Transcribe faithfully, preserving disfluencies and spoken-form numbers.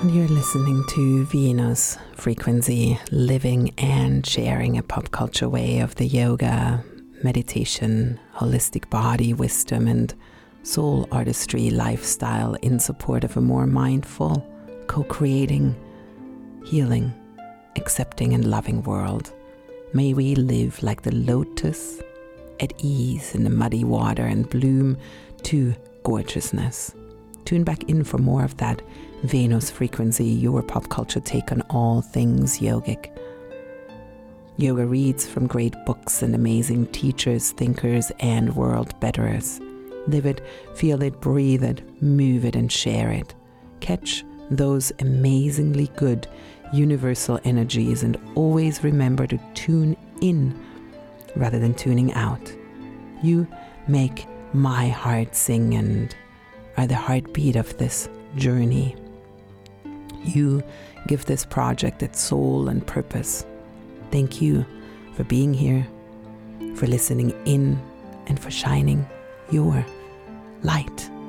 And you're listening to Venus Frequency, living and sharing a pop culture way of the yoga, meditation, holistic body, wisdom, and soul artistry lifestyle in support of a more mindful, co-creating, healing, accepting, and loving world. May we live like the lotus, at ease in the muddy water, and bloom to gorgeousness. Tune back in for more of that Venus Frequency, your pop culture take on all things yogic. Yoga reads from great books and amazing teachers, thinkers, and world betterers. Live it, feel it, breathe it, move it, and share it. Catch those amazingly good universal energies, and always remember to tune in rather than tuning out. You make my heart sing and are the heartbeat of this journey. You give this project its soul and purpose. Thank you for being here, for listening in, and for shining your light.